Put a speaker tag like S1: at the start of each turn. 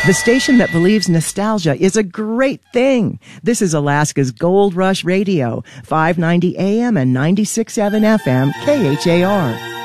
S1: The station that believes nostalgia is a great thing. This is Alaska's Gold Rush Radio, 590 AM and 96.7 FM, KHAR.